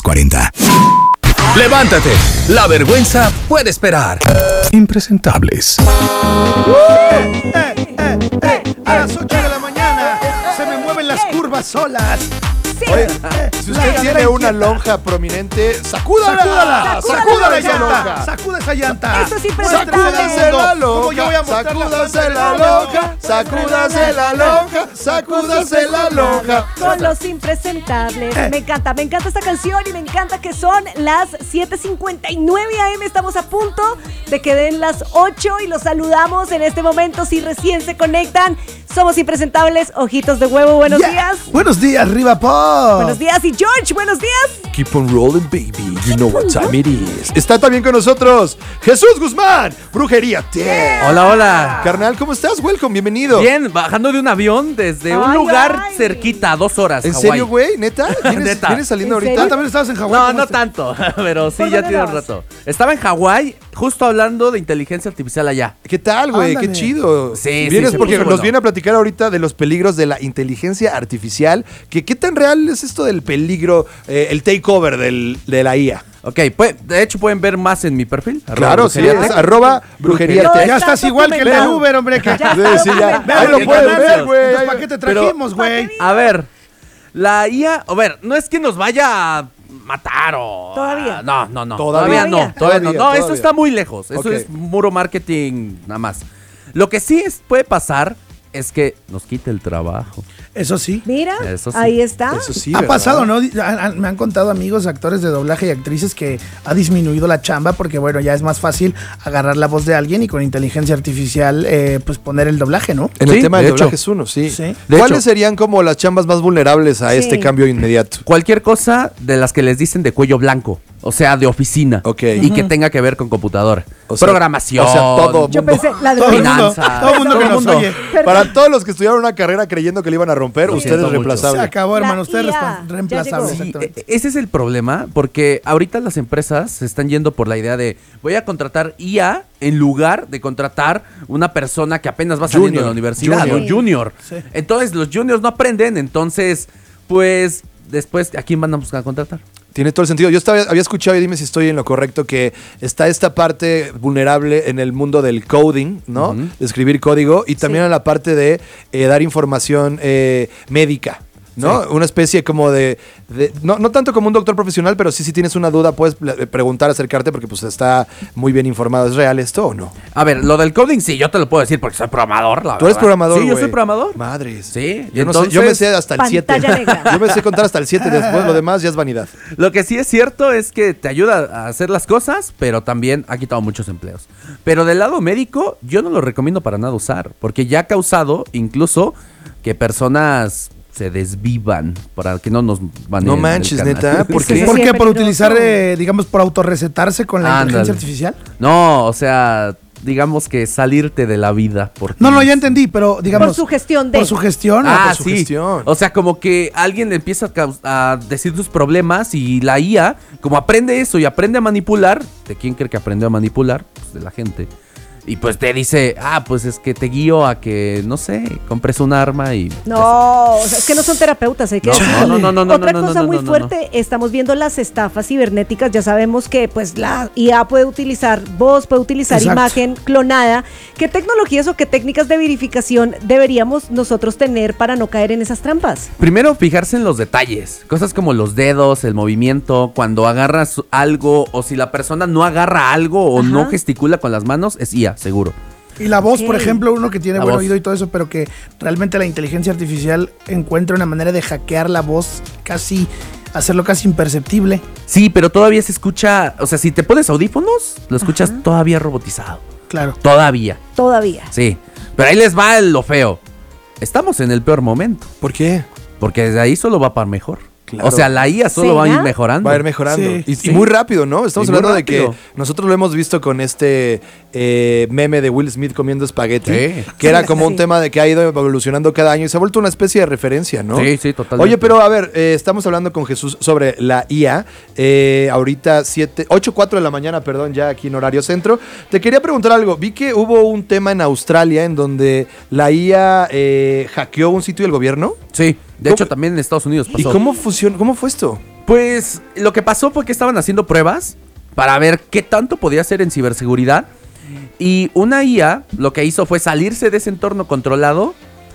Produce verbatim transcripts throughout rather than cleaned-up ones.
cuarenta. Levántate, la vergüenza puede esperar. Impresentables. Eh, eh, eh, eh. A las ocho de la mañana se me mueven las curvas solas. Oye, Eh, si la usted cadera tiene una inquieta. lonja prominente, sacúdala. ¡Sacúdala! ¡Sacúdala ¡Sacúdala esa esa lonja! llanta! ¡Sacuda esa llanta! Esto es impresentable. Sacúdase la ¿Cómo yo voy a lonja, mostrar la sacúdase falta de la lonja? lonja, sacúdase la lonja, sacúdase la lonja. Con los impresentables. Eh. Me encanta, me encanta esta canción y me encanta que son las siete cincuenta y nueve a eme. Estamos a punto de que den las ocho y los saludamos en este momento. Si recién se conectan, somos impresentables. Ojitos de huevo, buenos Yeah. días. Buenos días, Riva Pop. Buenos días y George, buenos días. Keep on rolling, baby. You know what time it is. Está también con nosotros Jesús Guzmán, Brujería T. Hola, hola. Carnal, ¿cómo estás? Welcome, bienvenido. Bien, bajando de un avión desde un Ay, lugar ay. cerquita, dos horas. ¿En Hawái. serio, güey? ¿Neta? ¿Vienes, Neta. vienes saliendo ¿En ahorita? serio? ¿Tú también estabas en Hawái? No, ¿Cómo no estás? tanto, pero sí, ¿Por ya dónde tiene un andabas? rato. Estaba en Hawái, justo hablando de inteligencia artificial allá. ¿Qué tal, güey? Ándale. Qué chido. Sí, sí, Vienes se porque puso nos bueno. viene a platicar ahorita de los peligros de la inteligencia artificial. Que, ¿Qué tan real es esto del peligro, eh, el takeover del, de la I A? Ok, pues, de hecho pueden ver más en mi perfil. Claro, arroba sí, brujería es tech. arroba brujería No, tech. Ya estás igual que el del documentado. Uber, hombre. Que... Ya Sí, está sí, ya. documentado. Ahí lo Qué pueden ver, anuncios. güey. Entonces, Ahí- ¿para qué te Pero- trajimos, güey? A ver, la I A, a ver, no es que nos vaya a matar o... Todavía. No, no, no. Todavía. Todavía, no. Todavía. Todavía, no. No, Todavía, eso todavía. está muy lejos. Eso Ok. es muro marketing nada más. Lo que sí es- puede pasar es que nos quite el trabajo. Eso sí. Mira, Eso sí. ahí está. Eso sí, ha ¿verdad? pasado, ¿no? Di- han- han- me han contado amigos, actores de doblaje y actrices que ha disminuido la chamba porque, bueno, ya es más fácil agarrar la voz de alguien y con inteligencia artificial, eh, pues poner el doblaje, ¿no? En el Sí, tema de del hecho. doblaje es uno, sí. Sí. De ¿Cuáles hecho. serían como las chambas más vulnerables a Sí. este cambio inmediato? Cualquier cosa de las que les dicen de cuello blanco, o sea, de oficina. Ok. Y que tenga que ver con computadora. O sea, Programación. o sea, todo Yo mundo. pensé, la de Todo el mundo, finanzas, todo el mundo todo que el nos mundo. oye. Perdón. Para todos los que estudiaron una carrera creyendo que le iban a romper, Lo usted es siento mucho. Se reemplazable. acabó, hermano. La Usted es I A, respon- ya reemplazable. llegó. Sí, Exactamente. e- ese es el problema, porque ahorita las empresas se están yendo por la idea de voy a contratar I A en lugar de contratar una persona que apenas va saliendo Junior, de la universidad, junior. un junior. Sí. Entonces los juniors no aprenden, entonces pues después ¿a quién van a buscar contratar? Tiene todo el sentido. Yo estaba, había escuchado, y dime si estoy en lo correcto, que está esta parte vulnerable en el mundo del coding, ¿no? Ujú. De escribir código y también Sí. en la parte de eh, dar información eh, médica. ¿No? Sí. Una especie como de, de- no, no tanto como un doctor profesional, pero sí si tienes una duda puedes pl- preguntar, acercarte porque pues está muy bien informado. ¿Es real esto o no? A ver, lo del coding sí, yo te lo puedo decir porque soy programador, la ¿Tú eres verdad. programador, Sí, yo güey? soy programador. Madres. Sí, Yo, no sé, yo me sé hasta el siete. Pantalla negra. Yo me sé contar hasta el siete, después lo demás ya es vanidad. Lo que sí es cierto es que te ayuda a hacer las cosas, pero también ha quitado muchos empleos. Pero del lado médico, yo no lo recomiendo para nada usar, porque ya ha causado incluso que personas se desvivan para que no nos van No manches, neta, ¿por Sí, qué? sí, ¿Por sí, qué? es ¿Por peligroso. utilizar, eh, digamos, por autorrecetarse con la Ándale. inteligencia artificial? No, o sea, digamos que salirte de la vida. Por No, ti. no, ya entendí, pero digamos... Por su gestión de. Por su gestión. o Ah, por su sí. gestión. O sea, como que alguien le empieza a, caus- a decir sus problemas y la I A, como aprende eso y aprende a manipular, ¿de quién cree que aprendió a manipular? Pues de la gente. Y pues te dice, ah, pues es que te guío a que, no sé, compres un arma y... No, o sea, es que no son terapeutas, hay que No, decirlo. no, no, no, no, Otra no, no, cosa no, muy no, no, fuerte, estamos viendo las estafas cibernéticas, ya sabemos que pues la I A puede utilizar voz, puede utilizar Exacto. imagen clonada. ¿Qué tecnologías o qué técnicas de verificación deberíamos nosotros tener para no caer en esas trampas? Primero, fijarse en los detalles. Cosas como los dedos, el movimiento, cuando agarras algo o si la persona no agarra algo o Ajá. no gesticula con las manos, es I A, seguro. Y la voz, Ok. por ejemplo, uno que tiene La buen voz. oído y todo eso, pero que realmente la inteligencia artificial encuentra una manera de hackear la voz, casi, hacerlo casi imperceptible. Sí, pero todavía se escucha, o sea, si te pones audífonos, lo escuchas todavía robotizado. Claro. Todavía, Todavía. sí. Pero ahí les va lo feo. Estamos en el peor momento, ¿Por qué? porque desde ahí solo va para mejor. Claro. O sea, la I A solo va a ir ¿Será? mejorando. Va a ir mejorando. Sí, y, y sí. muy rápido, ¿no? Estamos Y muy hablando de que rápido. nosotros lo hemos visto con este eh, meme de Will Smith comiendo espagueti, Sí. que era Sí, como un sí. tema de que ha ido evolucionando cada año y se ha vuelto una especie de referencia, ¿no? Sí, sí, totalmente. Oye, pero a ver, eh, estamos hablando con Jesús sobre la I A. Eh, ahorita siete, ocho cuatro de la mañana, perdón, ya aquí en horario centro. Te quería preguntar algo. Vi que hubo un tema en Australia en donde la I A eh, hackeó un sitio del gobierno. Sí, de ¿Cómo- hecho también en Estados Unidos pasó. ¿Y cómo funcionó? ¿Cómo fue esto? Pues lo que pasó fue que estaban haciendo pruebas para ver qué tanto podía hacer en ciberseguridad. Y una I A lo que hizo fue salirse de ese entorno controlado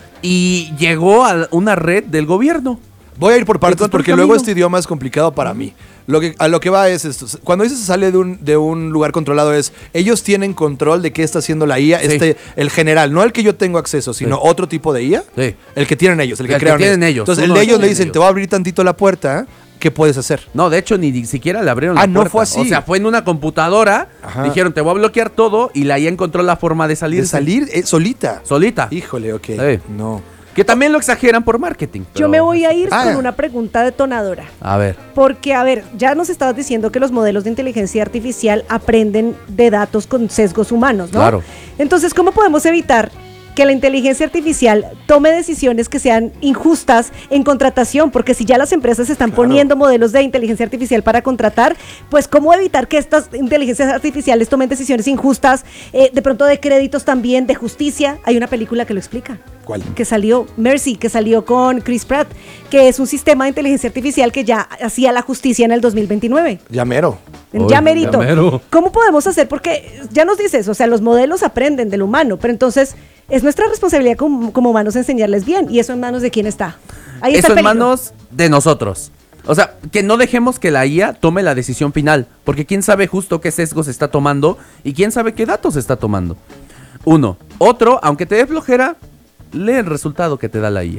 y llegó a una red del gobierno. Voy a ir por partes Encontró porque el luego camino. este idioma es complicado para mí. Lo que, a lo que va es esto. Cuando dice se sale de un, de un lugar controlado es, ellos tienen control de qué está haciendo la I A, Sí. este, el general, no el que yo tengo acceso, sino Sí. otro tipo de I A. Sí. El que tienen ellos, el que El que crearon tienen ellos, Entonces, el uno de que ellos le tienen dicen, ellos. te voy a abrir tantito la puerta, ¿qué puedes hacer? No, de hecho, ni, ni siquiera le abrieron Ah, la no puerta. fue así. O sea, fue en una computadora. Ajá. Dijeron, te voy a bloquear todo. Y la I A encontró la forma de salir. De salir eh, solita. Solita. Híjole, ok. Sí. No. Que también lo exageran por marketing. Yo pero- me voy a ir Ah. con una pregunta detonadora. A ver. Porque, a ver, ya nos estabas diciendo que los modelos de inteligencia artificial aprenden de datos con sesgos humanos, ¿no? Claro. Entonces, ¿cómo podemos evitar que la inteligencia artificial tome decisiones que sean injustas en contratación? Porque si ya las empresas están Claro. poniendo modelos de inteligencia artificial para contratar, pues ¿cómo evitar que estas inteligencias artificiales tomen decisiones injustas, eh, de pronto de créditos también, de justicia? Hay una película que lo explica. ¿Cuál? Que salió, Mercy, que salió con Chris Pratt, que es un sistema de inteligencia artificial que ya hacía la justicia en el dos mil veintinueve. Ya mero. En Uy, ya merito. ya mero. ¿Cómo podemos hacer? Porque ya nos dices, o sea, los modelos aprenden del humano, pero entonces es nuestra responsabilidad como, como humanos enseñarles bien. ¿Y eso en manos de quién está? Ahí está Eso el en peligro. manos de nosotros. O sea, que no dejemos que la I A tome la decisión final. Porque quién sabe justo qué sesgos está tomando y quién sabe qué datos está tomando. Uno. Otro, aunque te dé flojera, lee el resultado que te da la I A.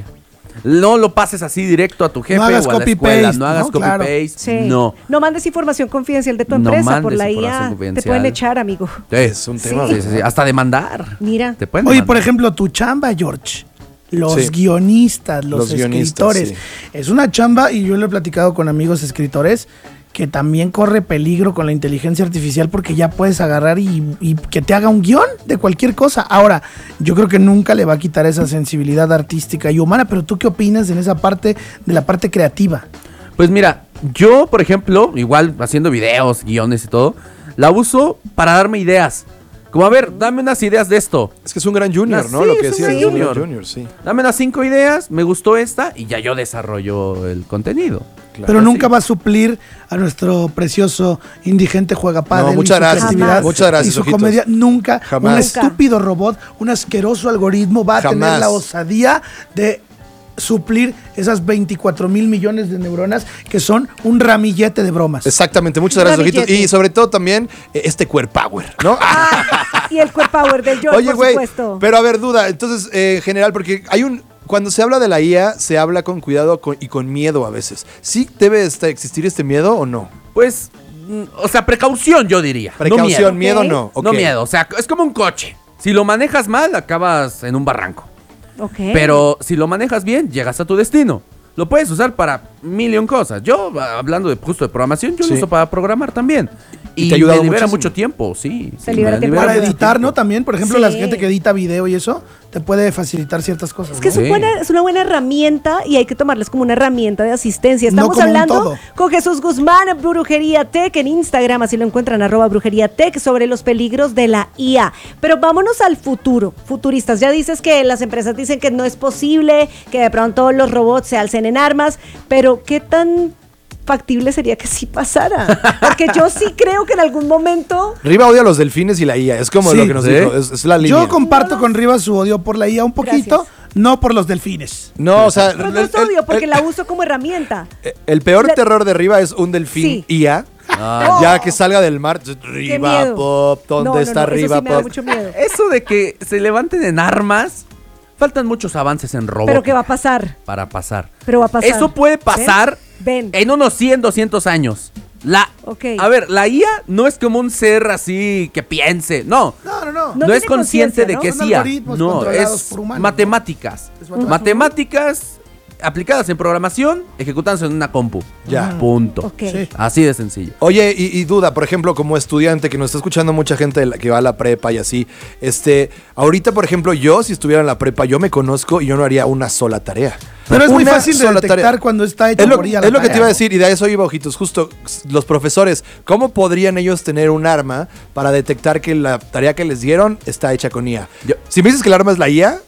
No lo pases así directo a tu jefe hagas o a la copy escuela. paste, No hagas ¿no? Claro. copy-paste. Sí. No. No mandes información confidencial de tu No empresa por mandes la I información A. Te confidencial. pueden echar, amigo. Sí. Es un tema. Sí, sí, sí. Hasta demandar. Mira. Te pueden Oye, demandar. por ejemplo, tu chamba, George. Los Sí. guionistas, los, Los guionistas, escritores. sí. Es una chamba, y yo lo he platicado con amigos escritores, que también corre peligro con la inteligencia artificial porque ya puedes agarrar y, y que te haga un guión de cualquier cosa. Ahora, yo creo que nunca le va a quitar esa sensibilidad artística y humana, pero ¿tú qué opinas en esa parte de la parte creativa? Pues mira, yo, por ejemplo, igual haciendo videos, guiones y todo, la uso para darme ideas. Como, a ver, dame unas ideas de esto. Es que es un gran junior, Ah, ¿no? sí, Lo que es un decía gran es un gran junior. junior, sí. Dame unas cinco ideas, me gustó esta y ya yo desarrollo el contenido. Claro. Pero nunca sí. va a suplir a nuestro precioso indigente juega padre. No, muchas gracias. Jamás. Muchas gracias, Y su ojitos. comedia nunca. Jamás. Un Nunca. estúpido robot, un asqueroso algoritmo va a tener Jamás. la osadía de suplir esas veinticuatro mil millones de neuronas que son un ramillete de bromas. Exactamente, muchas gracias, ojitos. Ramillete. Y sobre todo también eh, este Queer Power, ¿no? Ah, y el core power del George, Oye, por güey, supuesto. pero a ver, duda, entonces, eh, en general, porque hay un... Cuando se habla de la I A, se habla con cuidado con- y con miedo a veces. ¿Sí debe esta- existir este miedo o no? Pues, mm, o sea, precaución yo diría. Precaución, no miedo. miedo, Ok. no. No ok. miedo, o sea, es como un coche. Si lo manejas mal, acabas en un barranco. Ok. Pero si lo manejas bien, llegas a tu destino. Lo puedes usar para mil y un cosas. Yo, a- hablando de justo de programación, yo Sí. lo uso para programar también. Y Y, te ha ayudado me libera muchísimo. mucho tiempo, sí. Se sí, libera me tiempo. Para mucho editar, ¿no? tiempo. También, por ejemplo, Sí. la gente que edita video y eso, te puede facilitar ciertas cosas. Es que ¿no? es, un Sí. buena- es una buena herramienta y hay que tomarlas como una herramienta de asistencia. No Estamos como un hablando todo. con Jesús Guzmán, Brujería Tech, en Instagram, así lo encuentran, arroba Brujería Tech, sobre los peligros de la I A. Pero vámonos al futuro, futuristas. Ya dices que las empresas dicen que no es posible, que de pronto los robots se alcen en armas, pero ¿qué tan factible sería que sí pasara? Porque yo sí creo que en algún momento... Riva odia a los delfines y la I A. Es como Sí. lo que nos ¿Sí? dijo. Es, es la línea. Yo comparto con Rivas su odio por la I A un poquito, Gracias. no por los delfines. No, o sea... Pero no el- es obvio, el- porque el- la uso como herramienta. El peor La- terror de Riva es un delfín Sí. I A. Ah. Ya que salga del mar. Qué Riva miedo. Pop, ¿dónde No, no, está no, eso Riva sí me da Pop? mucho miedo. Eso de que se levanten en armas, faltan muchos avances en robótica. Pero ¿qué va a pasar? Para pasar. Pero va a pasar. Eso puede pasar Ven. en unos cien, doscientos años. La, Ok. A ver, la I A no es como un ser así que piense. No. No, no, no. No, No es tiene consciente conciencia, de ¿no? que Son es I A. algoritmos No, controlados es por humanos, ¿no? matemáticas. Es matemáticas. Matemáticas aplicadas en programación, ejecutándose en una compu. Ya. Punto. Ok. Sí. Así de sencillo. Oye, y, y duda, por ejemplo, como estudiante que nos está escuchando mucha gente de la- que va a la prepa y así, este, ahorita, por ejemplo, yo, si estuviera en la prepa, yo me conozco y yo no haría una sola tarea. Pero es muy Una fácil de sola detectar tarea. cuando está hecho Es lo, por I A la es lo que te tarea, iba a ¿no? decir, y de eso iba, ojitos, justo los profesores, ¿cómo podrían ellos tener un arma para detectar que la tarea que les dieron está hecha con I A? Yo- si me dices que el arma es la I A,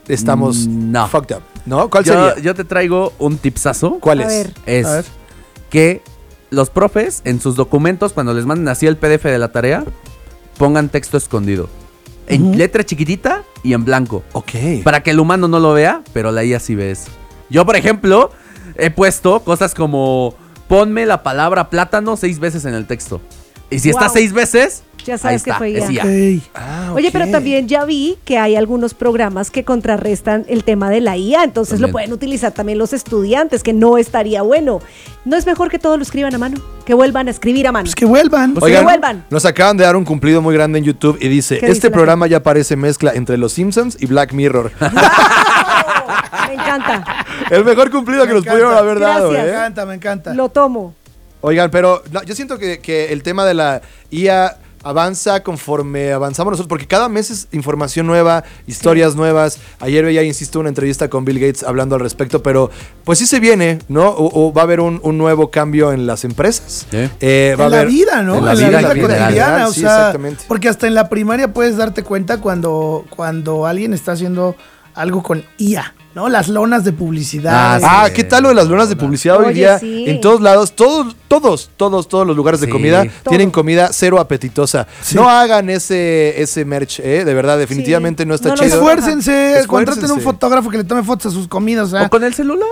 estamos Mm, no. fucked up, ¿no? ¿Cuál Yo, sería? yo te traigo un tipsazo. ¿Cuál A es? ver. Es A ver. que los profes en sus documentos, cuando les manden así el P D F de la tarea, pongan texto escondido. En uh-huh. letra chiquitita y en blanco. Ok. Para que el humano no lo vea, pero la I A sí ve eso. Yo, por ejemplo, he puesto cosas como: ponme la palabra plátano seis veces en el texto. Y si wow. está seis veces, ya sabes ahí está, que fue es I A. Okay. Ah, Oye, ok. pero también ya vi que hay algunos programas que contrarrestan el tema de la I A, entonces También. lo pueden utilizar también los estudiantes, que no estaría bueno. ¿No es mejor que todo lo escriban a mano? Que vuelvan a escribir a mano. Pues que vuelvan. Pues Oigan, que vuelvan. nos acaban de dar un cumplido muy grande en YouTube y dice: ¿Qué este dice la programa ya parece mezcla entre Los Simpsons y Black Mirror. Me encanta. El mejor cumplido que Me nos encanta. pudieron haber dado, Gracias. Me ¿eh? encanta, me encanta. Lo tomo. Oigan, pero no, yo siento que, que el tema de la I A avanza conforme avanzamos nosotros, porque cada mes es información nueva, historias sí. nuevas. Ayer veía, insisto, una entrevista con Bill Gates hablando al respecto, pero pues sí se viene, ¿no? O, o va a haber un, un nuevo cambio en las empresas. ¿Sí? Eh, va en a haber, la vida, ¿no? en la En la vida, vida, en vida cotidiana, real, o sí, sea, exactamente. porque hasta en la primaria puedes darte cuenta cuando, cuando alguien está haciendo algo con I A, ¿no? Las lonas de publicidad. Ah, sí. Ah, ¿qué tal lo de las lonas de publicidad hoy Oye, día? sí. En todos lados, todos, todos, todos, todos los lugares de Sí. comida Todo. tienen comida cero apetitosa. Sí. No hagan ese, ese merch, ¿eh? De verdad, definitivamente Sí. no está No lo chido. Esfuércense, Esfuércense. contraten un fotógrafo que le tome fotos a sus comidas, o sea, O con el celular.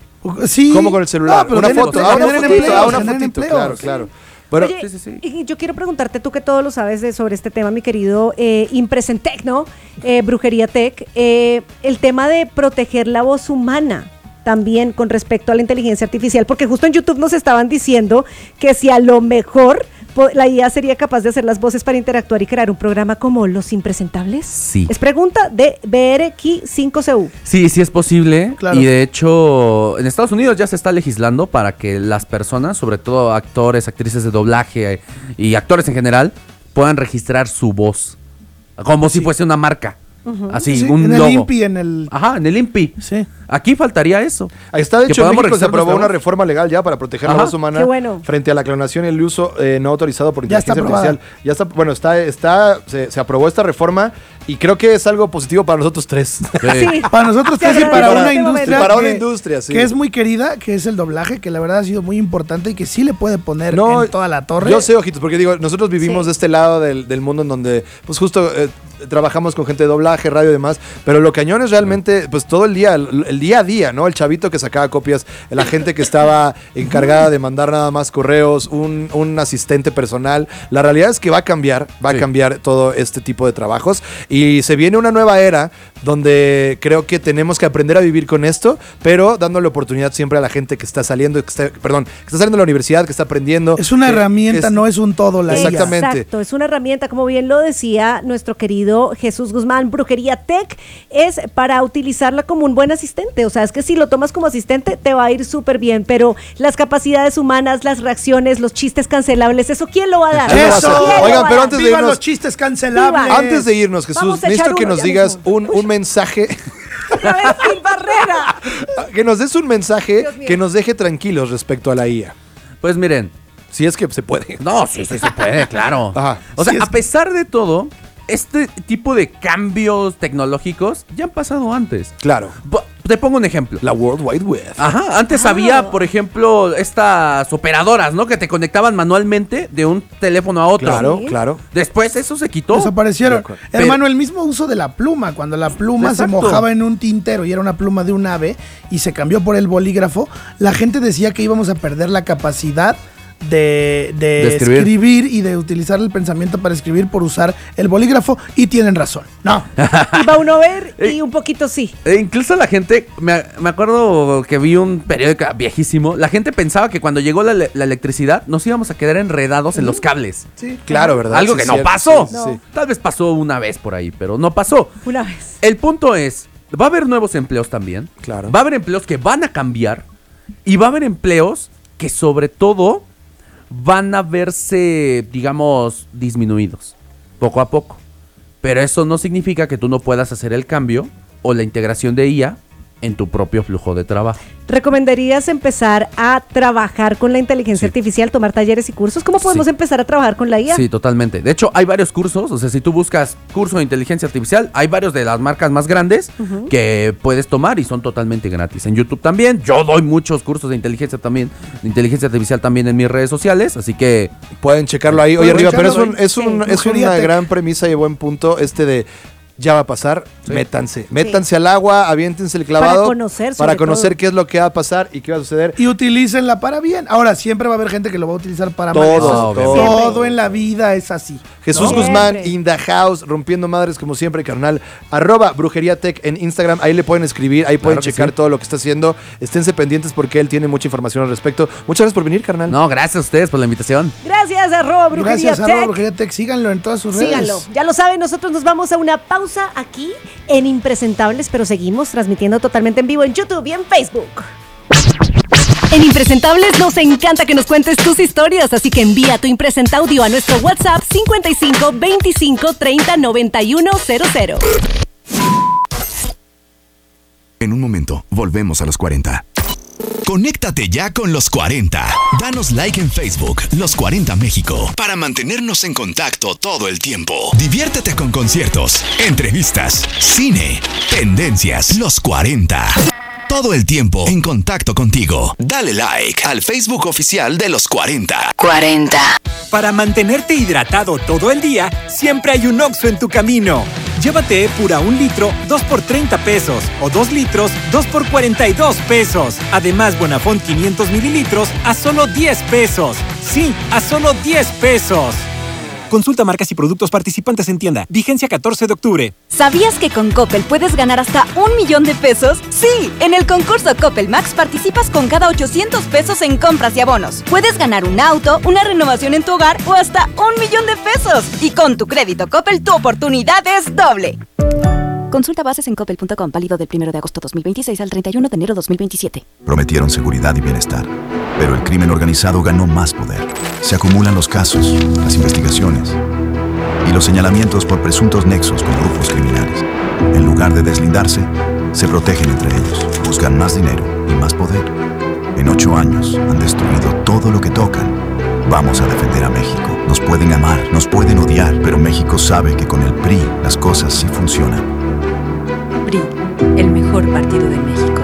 sí. ¿Cómo con el celular? No, pero una generen- foto, ah, una generen fotito, empleos, ah, una generen fotito, empleos. claro, claro. Bueno, Oye, sí, sí, sí. y yo quiero preguntarte, tú que todo lo sabes de, sobre este tema, mi querido eh, Impresentec, ¿no? Eh, Brujería Tech, eh, el tema de proteger la voz humana también con respecto a la inteligencia artificial, porque justo en YouTube nos estaban diciendo que si a lo mejor po- la I A sería capaz de hacer las voces para interactuar y crear un programa como Los Impresentables. Sí. Es pregunta de B R Q cinco C U. Sí, sí es posible. Claro. Y de hecho, en Estados Unidos ya se está legislando para que las personas, sobre todo actores, actrices de doblaje eh, y actores en general, puedan registrar su voz. Como si fuese una marca. Así, Sí, un en el logo. INPI, en el... Ajá, en el INPI. Sí. Aquí faltaría eso. ahí está, de que hecho, en podamos México se registrar aprobó nuestra una voz. reforma legal ya para proteger la Ajá. voz humana Qué bueno. frente a la clonación y el uso eh, no autorizado por Ya está inteligencia aprobada. artificial. Ya está, bueno, está, está, se, se aprobó esta reforma y creo que es algo positivo para nosotros tres. Sí. Para nosotros Te tres y para agradezco una este industria, momento. Para una que- industria, sí. que es muy querida, que es el doblaje, que la verdad ha sido muy importante y que sí le puede poner No, en toda la torre. Yo sé, ojitos, porque digo, nosotros vivimos Sí. de este lado del, del mundo en donde, pues justo eh, trabajamos con gente de doblaje, radio y demás, pero lo cañón es realmente, pues todo el día, el, el día a día, ¿no? El chavito que sacaba copias, la gente que estaba encargada de mandar nada más correos, un, un asistente personal. La realidad es que va a cambiar, va Sí. a cambiar todo este tipo de trabajos y se viene una nueva era donde creo que tenemos que aprender a vivir con esto, pero dándole oportunidad siempre a la gente que está saliendo, que está, perdón, que está saliendo de la universidad, que está aprendiendo. Es una que- herramienta, que es- no es un todo la I A. Exactamente. Exacto, es una herramienta, como bien lo decía nuestro querido Jesús Guzmán. Brujería Tech es para utilizarla como un buen asistente, o sea, es que si lo tomas como asistente te va a ir súper bien, pero las capacidades humanas, las reacciones, los chistes cancelables, ¿eso quién lo va a dar? ¿Quién lo va a ¡Eso! hacer? ¿Quién lo Oigan, va a pero dar? antes de ¡Vivan irnos- los chistes cancelables! ¡Viva! Antes de irnos, Jesús, Vamos a echar necesito que uno nos ya digas mismo. un, un mensaje, Una vez sin barrera. que nos des un mensaje Dios mío. que nos deje tranquilos respecto a la I A. Pues miren. Si es que se puede. No, sí, sí se puede, claro. Ajá. O sea, Sí, es a que- pesar de todo, este tipo de cambios tecnológicos ya han pasado antes. Claro. Po- Te pongo un ejemplo. La World Wide Web. Ajá, antes Ah. había, por ejemplo, estas operadoras, ¿no? Que te conectaban manualmente de un teléfono a otro. Claro, Sí. claro. Después eso se quitó. Desaparecieron. De acuerdo. Hermano, el mismo uso de la pluma, cuando la pluma Exacto. se mojaba en un tintero y era una pluma de un ave y se cambió por el bolígrafo, la gente decía que íbamos a perder la capacidad de, de De escribir. escribir. y de utilizar el pensamiento para escribir por usar el bolígrafo, y tienen razón. No. Y va uno a ver y un poquito sí. E incluso la gente, me, me acuerdo que vi un periódico viejísimo, la gente pensaba que cuando llegó la, le- la electricidad nos íbamos a quedar enredados en los cables. Sí, Claro, ¿verdad? Algo Sí, que no cierto, pasó. sí, No. sí. Tal vez pasó una vez por ahí, pero no pasó. Una vez. El punto es, va a haber nuevos empleos también. Claro. Va a haber empleos que van a cambiar y va a haber empleos que sobre todo van a verse, digamos, disminuidos poco a poco. Pero eso no significa que tú no puedas hacer el cambio o la integración de I A en tu propio flujo de trabajo. ¿Recomendarías empezar a trabajar con la inteligencia Sí. artificial, tomar talleres y cursos? ¿Cómo podemos Sí. empezar a trabajar con la I A? Sí, totalmente. De hecho, hay varios cursos. O sea, si tú buscas curso de inteligencia artificial, hay varios de las marcas más grandes uh-huh. que puedes tomar y son totalmente gratis. En YouTube también. Yo doy muchos cursos de inteligencia también, de inteligencia artificial también en mis redes sociales. Así que pueden checarlo ahí. Oye, arriba, pero es, un, es, Sí. un, es una gran premisa y buen punto este de ya va a pasar, sí. métanse. Métanse sí. al agua, aviéntense el clavado. Para conocer, Para conocer todo. qué es lo que va a pasar y qué va a suceder. Y utilícenla para bien. Ahora, siempre va a haber gente que lo va a utilizar para todo, mal. Todo, todo en la vida es así. Jesús Siempre. Guzmán, in the house, rompiendo madres como siempre, carnal. Arroba Brujería Tech en Instagram. Ahí le pueden escribir, ahí pueden claro checar sí. todo lo que está haciendo. Esténse pendientes porque él tiene mucha información al respecto. Muchas gracias por venir, carnal. No, gracias a ustedes por la invitación. Gracias, arroba Brujería Gracias, Tech. arroba Brujería Tech. Síganlo en todas sus redes. Síganlo. Ya lo saben, nosotros nos vamos a una pausa aquí en Impresentables, pero seguimos transmitiendo totalmente en vivo en YouTube y en Facebook. En Impresentables nos encanta que nos cuentes tus historias, así que envía tu impresenta audio a nuestro WhatsApp cincuenta y cinco veinticinco treinta noventa y uno cero cero. En un momento, volvemos a los cuarenta. Conéctate ya con los cuarenta. Danos like en Facebook, Los cuarenta México, para mantenernos en contacto todo el tiempo. Diviértete con conciertos, entrevistas, cine, tendencias. Los cuarenta. Todo el tiempo en contacto contigo. Dale like al Facebook oficial de Los cuarenta. cuarenta. Para mantenerte hidratado todo el día, siempre hay un Oxxo en tu camino. Llévate Epura un litro, dos por treinta pesos. O dos litros, dos por cuarenta y dos pesos. Además, Bonafont quinientos mililitros a solo diez pesos. Sí, a solo diez pesos. Consulta marcas y productos participantes en tienda. Vigencia catorce de octubre. ¿Sabías que con Coppel puedes ganar hasta un millón de pesos? Sí, en el concurso Coppel Max participas con cada ochocientos pesos en compras y abonos. Puedes ganar un auto, una renovación en tu hogar o hasta un millón de pesos. Y con tu crédito Coppel, tu oportunidad es doble. Consulta bases en coppel punto com, válido del primero de agosto dos mil veintiséis al treinta y uno de enero dos mil veintisiete. Prometieron seguridad y bienestar, pero el crimen organizado ganó más poder. Se acumulan los casos, las investigaciones y los señalamientos por presuntos nexos con grupos criminales. En lugar de deslindarse, se protegen entre ellos, buscan más dinero y más poder. En ocho años han destruido todo lo que tocan. Vamos a defender a México. Nos pueden amar, nos pueden odiar, pero México sabe que con el P R I las cosas sí funcionan. P R I, el mejor partido de México.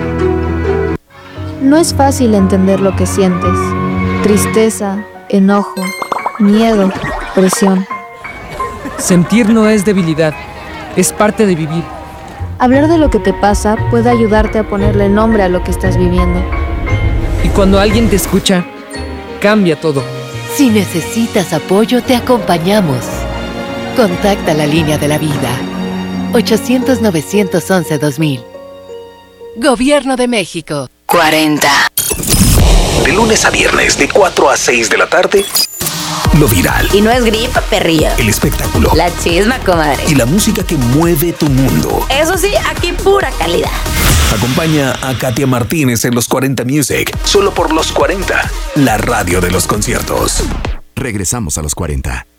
No es fácil entender lo que sientes. Tristeza, enojo, miedo, presión. Sentir no es debilidad, es parte de vivir. Hablar de lo que te pasa puede ayudarte a ponerle nombre a lo que estás viviendo. Y cuando alguien te escucha, cambia todo. Si necesitas apoyo, te acompañamos. Contacta la línea de la vida. ochocientos, novecientos once, dos mil. Gobierno de México. cuarenta. De lunes a viernes, de cuatro a seis de la tarde, lo viral. Y no es gripa, perrillo. El espectáculo. La chisma, comadre. Y la música que mueve tu mundo. Eso sí, aquí pura calidad. Acompaña a Katia Martínez en Los cuarenta Music. Solo por Los cuarenta, la radio de los conciertos. Regresamos a los cuarenta.